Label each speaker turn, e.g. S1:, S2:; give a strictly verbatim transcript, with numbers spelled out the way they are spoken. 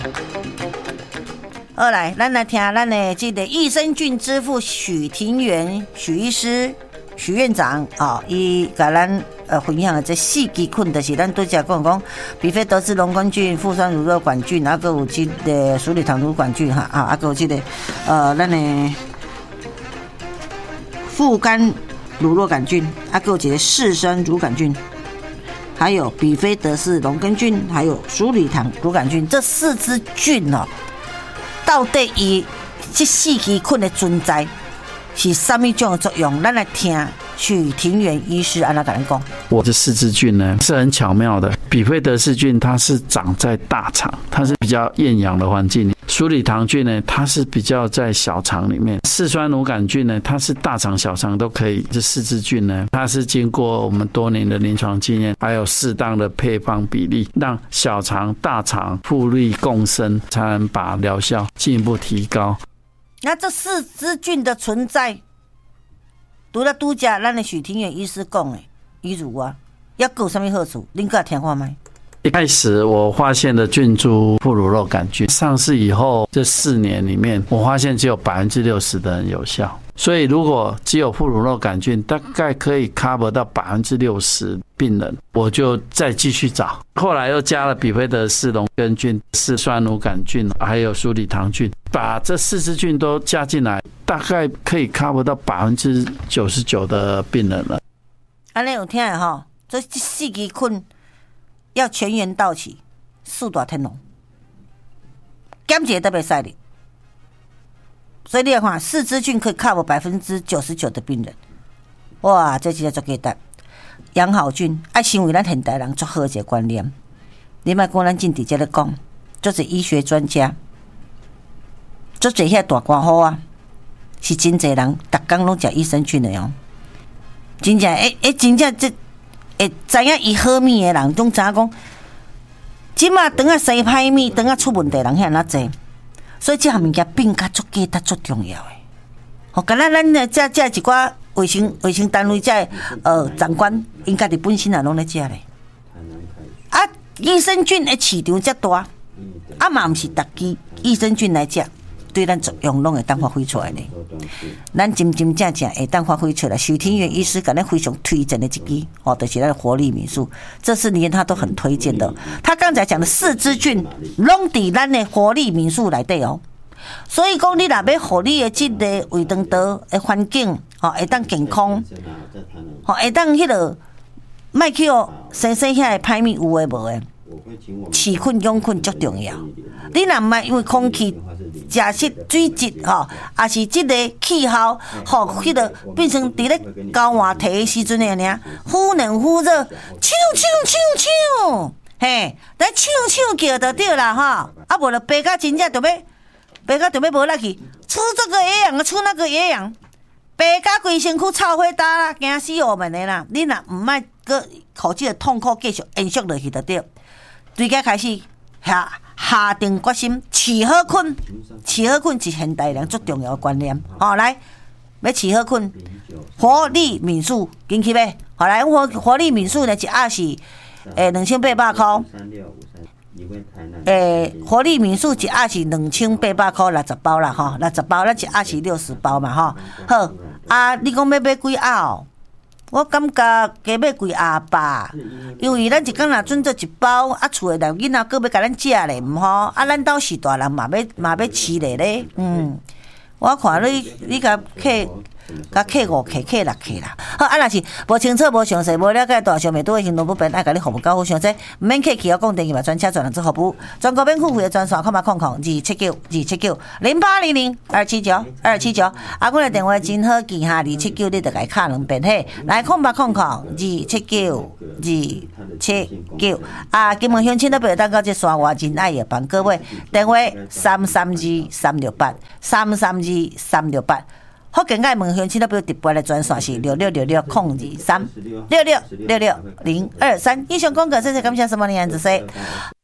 S1: 好来，咱来听咱的这个益生菌之父许庭元许医师、许院长啊，伊甲咱呃分享的这四支菌，就是咱拄则讲讲，比菲德氏龙根菌、富酸乳酪杆菌，啊，还有这个鼠李糖乳杆菌哈啊，啊，还有这个呃咱的富甘乳酪杆菌，啊，还有这个嗜酸乳杆菌。还有比菲德氏龙根菌，还有鼠李糖乳杆菌，这四支菌哦，到底伊这四支菌的存在是什么种的作用？咱来听许庭元医师安怎跟咱讲。
S2: 我这四支菌呢是很巧妙的，比菲德氏菌它是长在大肠，它是比较厌氧的环境。鼠李糖菌呢，它是比较在小肠里面；嗜酸乳杆菌呢，它是大肠、小肠都可以。这四支菌呢，它是经过我们多年的临床经验，还有适当的配方比例，让小肠、大肠互利共生，才能把疗效进一步提高。
S1: 那这四支菌的存在，除了拄则咱的许庭元医师讲的，比如啊，要有什么好处？恁个听看麦。
S2: 一开始我发现的菌株副乳酪杆菌上市以后，这四年里面，我发现只有百分之六十的人有效。所以如果只有副乳酪杆菌，大概可以 cover 到百分之六十病人，我就再继续找。后来又加了比菲德氏龙根菌、嗜酸乳杆菌，还有鼠李糖菌，把这四支菌都加进来，大概可以 cover 到百分之九十九的病人了。
S1: 安尼有听的吼，这四支菌。要全员到齐，四大天龙，减一个都袂使哩。所以你看，四支菌可以 cover 百分之九十九的病人，哇，这真係足简单。养好菌，爱成为咱现代人足好一个观念。你莫讲咱政治在咧讲，足侪医学专家，足侪遐大官好啊，是真侪人，逐工拢食益生菌的哦。真正诶诶，真正这。会知影伊好物的人，总知影讲，即马当啊生歹物，当啊出问题人遐那济，所以这项物件变较足简单、足重要的。吼，敢若咱呢，这这一寡卫生卫生单位这呃长官，因家己本身也拢咧食咧。啊，益生菌的市场遮大，啊嘛毋是逐支益生菌来食。对咱作用拢会当发挥出来的，咱真真正正会当发挥出来。许庭元医师敢咱非常推荐的一支，哦，就是咱的活力敏素，这是连他都很推荐的。他刚才讲的四支菌，拢伫咱的活力敏素内底哦。所以讲，你若要互你的这个胃肠道的环境，哦，会当健康，哦，会当迄个莫去哦，生生遐的歹物有诶无诶。饲菌养菌足重要，你若毋因为空气、食食、水质吼，也是即个气候，吼，迄个变成伫咧高换体的时阵的尔，忽冷忽热，啾啾啾啾，嘿，咱啾啾叫就对啦，哈，啊无就白甲真正就要，白甲就要无力去，出这个野羊，出那个野羊，白甲规身躯臭火打啦，惊死我们的啦！你若毋爱个，互即个痛苦继续延续落去就对。对家开始下下定决心，饲好菌，饲好菌是现代人最重要的观念。好、哦，来，要饲好菌，活力敏素，紧去买。好来，活活力敏素呢，一盒是诶两千八百块。诶，活力敏素一盒是两千八百块，六十包啦吼，六十包，咱一盒是六十包嘛吼。好，啊，你讲要买几盒哦？我感觉加买几盒吧，因为咱一工若准做一包，啊，厝诶内囡仔搁要甲咱食咧，毋好，啊，咱兜是大人嘛要嘛要饲咧咧，嗯，我看你你甲客。甲客五客客六客啦，好啊！若是无清楚、无详细、无了解，大小美都会行动不便，爱甲你服务较好详细，毋免客气，我讲电话专车专人做服务，全国免付费的专线，空八空空二七九二七九零八零零二七九二七九，啊，阮的电话真好记哈，二七九你着甲伊敲两遍嘿，来空八空空二七九二七九，啊，金门乡亲都不要当到这山外真爱的帮各位，电话三三二三六八三三二三六八。福建爱问乡亲都不要直播的专线是六六六六空二三六六六六零二三。以上广告，谢谢感谢什么呢？子 C。